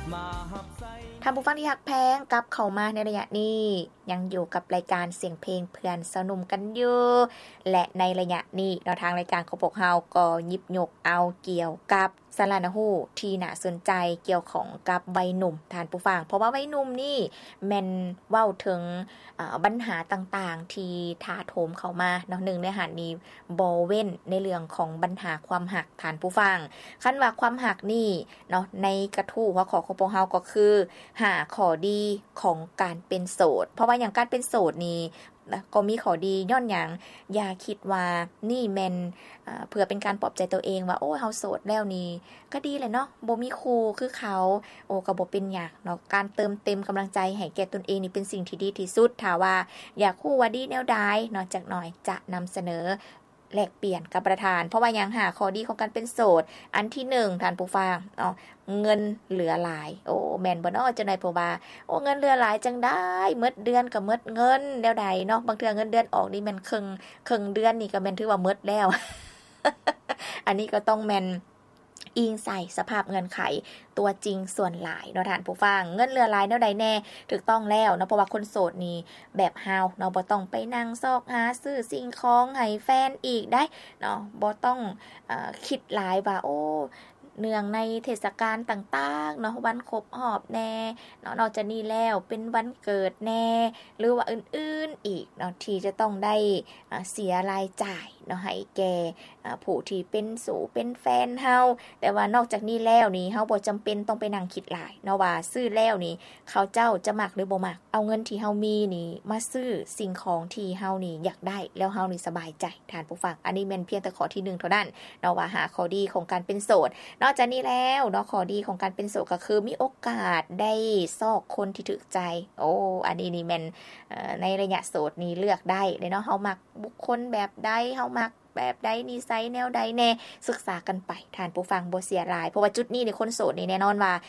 ท่านผู้ฟังที่ฮักแพงกลับเข้ามาในระยะนี้ยังอยู่กับรายการเสียงเพลงเพื่อนสนุมกันอยู่และในระยะนี้เราทางรายการของพวกเราก็หยิบยกเอาเกี่ยวกับสารณหูที่น่าสนใจเกี่ยวของกับวัยหนุ่มท่านผู้ฟังเพราะว่าวัยหนุ่มนี่แม่นเว้าถึงปัญหาต่างๆที่ถาโถมเข้ามาเนาะนึงในหานี้บ่เว้นในเรื่องของปัญหาความหักท่านผู้ฟังคันว่าความหักนี่เนาะในกระทู้หัวข้อของพวกเราก็คือหาข้อดีของการเป็นโสดเพราะว่าอย่างการเป็นโสดนี่ก็มีข้อดีย้อนหยังอย่าคิดว่านี่แม่นเพื่อเป็นการปลอบใจตัวเองว่าโอ้เฮาโสดแล้วนี่ก็ดีเลยเนาะบ่มีคู่คือเขาโอ้ก็บ่เป็นหยังเนาะการเติมเต็มกำลังใจให้แก่ตนเองนี่เป็นสิ่งที่ดีที่สุดถ้าว่าอยากคู่ว่าดีแนวใดเนาะจักหน่อยจะนำเสนอแลกเปลี่ยนกับประธานเพราะว่ายังหาข้อดีของการเป็นโสดอันที่1ท่านผู้ฟังเงินเหลือหลายโอ้แม่นบ่เนาะจังได๋เพราะว่าโอ้เงินเหลือหลายจังได้หมดเดือนก็หมดเงินแนวใดเนาะบางเทื่อเงินเดือนออกนี่แม่นครึ่งเดือนนี่ก็แม่นถือว่าหมดแล้ว อันนี้ก็ต้องแม่นอิงใส่สภาพเงินไขตัวจริงส่วนหลายเนาะท่านผู้ฟังเงินเหลือหลายแนวใดแน่ถูกต้องแล้วเนาะเพราะว่าคนโสดนี่แบบเฮาเนาะบ่ต้องไปนั่งซอกหาซื้อสิ่งของให้แฟนอีกได้เนาะบ่ต้องคิดหลายว่าโอ้เนื่องในเทศกาลต่างๆเนาะวันครบรอบแน่เนาะนอกจากนี้แล้วเป็นวันเกิดแน่หรือว่าอื่นๆอีกเนาะที่จะต้องได้เสียรายจ่ายเนาะให้แก่ผู้ที่เป็นสู่เป็นแฟนเฮาแต่ว่านอกจากนี้แล้วนี่เฮาบ่จำเป็นต้องไปนั่งคิดหลายเนาะว่าซื้อแล้วนี่เขาเจ้าจะมักหรือบ่มักเอาเงินที่เฮามีนี่มาซื้อสิ่งของที่เฮานี่อยากได้แล้วเฮานี่สบายใจท่านผู้ฟังอันนี้แม่นเพียงแต่ข้อที่1เท่านั้นเนาะว่าหาข้อดีของการเป็นโสดนอกจากนี้แล้วเนาะข้อดีของการเป็นโสดก็คือมีโอกาสได้ซอกคนที่ถูกใจโอ้อันนี้นี่แม่นในระยะโสดนี่เลือกได้เลยเนาะเฮามักบุคคลแบบใดเฮามักแบบใดนิสัยแนวใดแน่ศึกษากันไปท่านผู้ฟังบ่เสียรายเพราะว่าจุดนี้ในคนโสดนี่แน่นอนว่า